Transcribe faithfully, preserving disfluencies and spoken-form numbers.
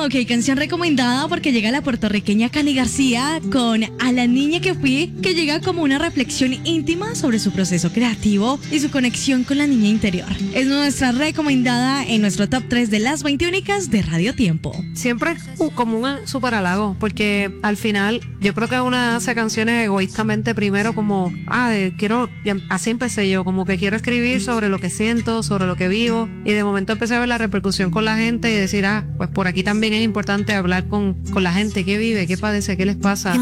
Ok, canción recomendada porque llega la puertorriqueña Cani García con A la niña que fui, que llega como una reflexión íntima sobre su proceso creativo y su conexión con la niña interior. Es nuestra recomendada en nuestro top tres de las veinte únicas de Radio Tiempo. Siempre es como un súper halago, porque al final yo creo que uno hace canciones egoístamente primero como, ah, de, quiero, así empecé yo, como que quiero escribir sobre lo que siento, sobre lo que vivo, y de momento empecé a ver la repercusión con la gente y decir, ah, pues por aquí también es importante hablar con, con la gente que vive, qué padece, qué les pasa.